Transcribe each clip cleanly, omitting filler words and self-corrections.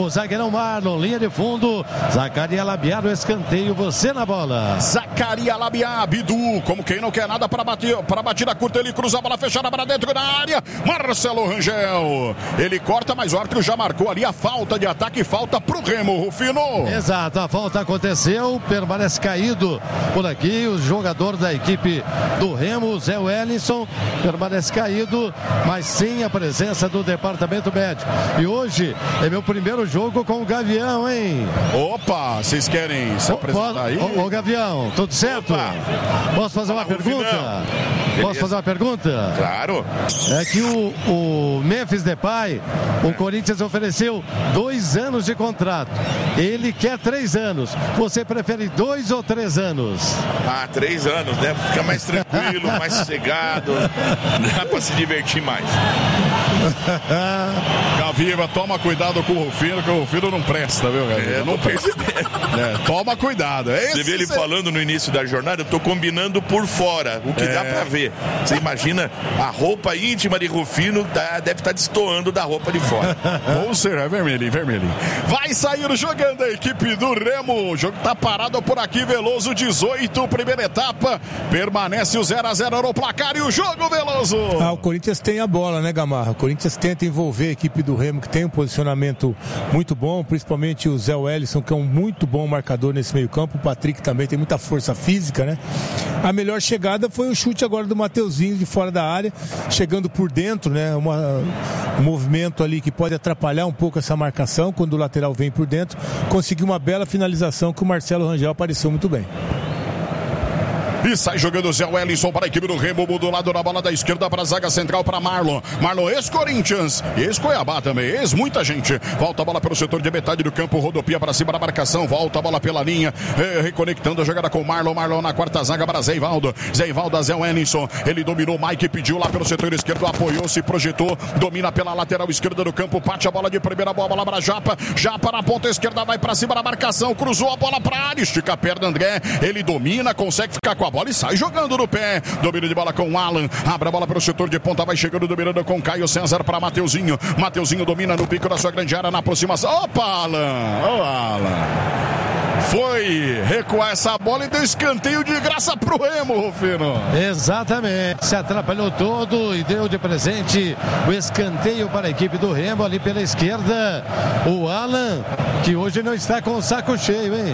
o zagueirão Marlon, linha de fundo, Zacarias Labiá no escanteio, você na bola. Zacarias Labiá, Bidu, como quem não quer nada para batida curta, ele cruza a bola fechada para dentro da área, Marcelo Rangel, ele corta, mas o árbitro já marcou ali a falta de ataque, falta pro Remo, Rufino. Exato, a falta aconteceu, permanece caído por aqui, o jogador da equipe do Remo, Zé Wellington, permanece caído, mas sem a presença do departamento médico. E hoje é meu primeiro jogo com o Gavião, hein? Opa, vocês querem se apresentar aí? Ô Gavião, tudo certo? Opa. Posso fazer uma pergunta? Posso fazer uma pergunta? Claro. É que o Memphis Depay, o Corinthians ofereceu 2 anos de contrato. Ele quer 3 anos. Você prefere 2 ou 3 anos? 3 anos, né? Fica mais tranquilo, mais sossegado. Dá pra se divertir mais. Gaviva, toma cuidado com o Rufino, que o Rufino não presta, viu, Gaviva? Não presta. Toma cuidado. Você vê ele falando no início da jornada, eu tô combinando por fora, o que dá pra ver. Você imagina a roupa íntima de Rufino, deve estar destoando da roupa de fora. Ou será, vermelhinho. Vai sair jogando a equipe do Remo. O jogo tá parado por aqui, Veloso, 18, primeira etapa. Permanece o 0-0 no placar e o jogo, Veloso. O Corinthians tem a bola, né, Gamarra? O Corinthians tenta envolver a equipe do Remo, que tem um posicionamento muito bom, principalmente o Zé Wellington, que é um muito bom marcador nesse meio campo. O Patrick também tem muita força física, né? A melhor chegada foi o chute agora do Mateuzinho de fora da área, chegando por dentro, né? Um movimento ali que pode atrapalhar um pouco essa marcação quando o lateral vem por dentro. Conseguiu uma bela finalização que o Marcelo Rangel apareceu muito bem. E sai jogando o Zé Wellington para a equipe do Remo, do lado da bola da esquerda para a zaga central para Marlon. Marlon, ex-Corinthians, ex-Cuiabá também, ex-muita gente. Volta a bola pelo setor de metade do campo, rodopia para cima da marcação, volta a bola pela linha, reconectando a jogada com Marlon. Marlon na quarta zaga para Zé Ivaldo. Zé Ivaldo a Zé Wellington, ele dominou, Mike pediu lá pelo setor esquerdo, apoiou, se projetou, domina pela lateral esquerda do campo, bate a bola de primeira, bola para Japa, Japa na ponta esquerda, vai para cima da marcação, cruzou a bola para a área, estica a perna André, ele domina, consegue ficar com a bola e sai jogando no pé. Domínio de bola com o Alan. Abre a bola para o setor de ponta. Vai chegando, dominando com Caio César para Mateuzinho. Mateuzinho domina no pico da sua grande área na aproximação. Opa, Alan! Ô, Alan! Foi recuar essa bola e deu escanteio de graça pro Remo, Rufino. Exatamente. Se atrapalhou todo e deu de presente o escanteio para a equipe do Remo ali pela esquerda. O Alan, que hoje não está com o saco cheio, hein?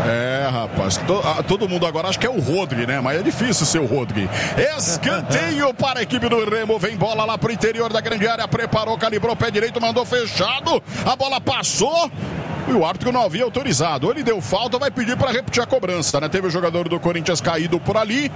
Rapaz. Todo mundo agora acha que é o Rodri, né? Mas é difícil ser o Rodri. Escanteio para a equipe do Remo. Vem bola lá pro interior da grande área. Preparou, calibrou o pé direito, mandou fechado. A bola passou. E o árbitro não havia autorizado. Ele deu falta, vai pedir para repetir a cobrança, né? Teve o jogador do Corinthians caído por ali.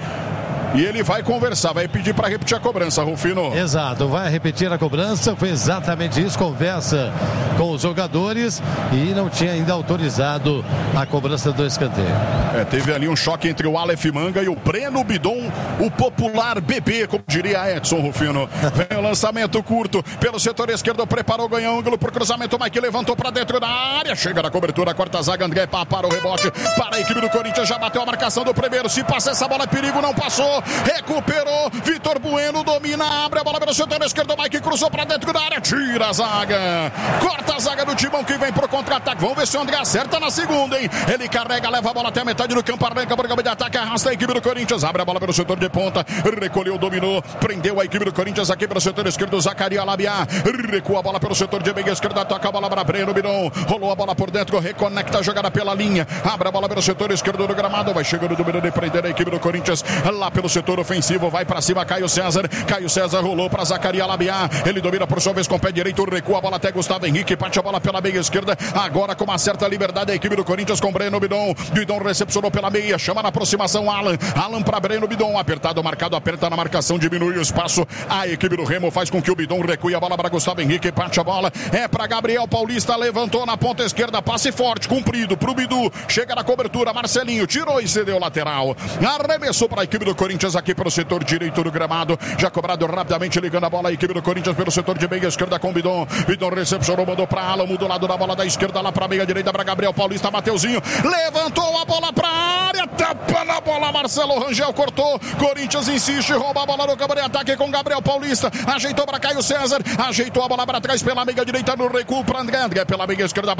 E ele vai conversar, vai pedir para repetir a cobrança, Rufino. Exato, vai repetir a cobrança, foi exatamente isso, conversa com os jogadores e não tinha ainda autorizado a cobrança do escanteio. Teve ali um choque entre o Aleph Manga e o Breno Bidon, o popular bebê, como diria Edson, Rufino. Vem o lançamento curto pelo setor esquerdo, preparou, ganhou ângulo pro cruzamento, Mike levantou para dentro da área, chega na cobertura, quarta zaga, André para o rebote, para a equipe do Corinthians, já bateu a marcação do primeiro, se passa essa bola, perigo, não passou. Recuperou, Vitor Bueno domina, abre a bola pelo setor esquerdo, Mike cruzou pra dentro da área, tira a zaga, corta a zaga do Timão que vem pro contra-ataque, vamos ver se o André acerta na segunda, hein? Ele carrega, leva a bola até a metade do campo, arranca por campo de ataque, arrasta a equipe do Corinthians, abre a bola pelo setor de ponta, recolheu, dominou, prendeu a equipe do Corinthians aqui pelo setor esquerdo, Zacarias Labiá, recua a bola pelo setor de meia esquerda, toca a bola para Breno Bidon, rolou a bola por dentro, reconecta a jogada pela linha, abre a bola pelo setor esquerdo do gramado, vai chegando, dominando e prendendo a equipe do Corinthians, lá pelo setor ofensivo, vai pra cima Caio César rolou pra Zacarias Labiá, ele domina por sua vez com o pé direito, recua a bola até Gustavo Henrique, parte a bola pela meia esquerda, agora com uma certa liberdade a equipe do Corinthians com Breno Bidon, Bidon recepcionou pela meia, chama na aproximação Alan pra Breno Bidon, apertado, marcado, aperta na marcação, diminui o espaço, a equipe do Remo faz com que o Bidon recue a bola para Gustavo Henrique, parte a bola, é pra Gabriel Paulista, levantou na ponta esquerda, passe forte, comprido pro Bidu, chega na cobertura, Marcelinho, tirou e cedeu lateral, arremessou para a equipe do Corinthians aqui pelo setor direito do gramado, já cobrado rapidamente, ligando a bola a equipe do Corinthians pelo setor de meia esquerda com Bidon, Bidon recepcionou, mandou pra Alan, do lado da bola da esquerda lá pra meia direita para Gabriel Paulista, Mateuzinho, levantou a bola pra área, tapa na bola, Marcelo Rangel cortou, Corinthians insiste, rouba a bola no campo de ataque com Gabriel Paulista, ajeitou para Caio César, ajeitou a bola para trás pela meia direita no recuo para André pela meia esquerda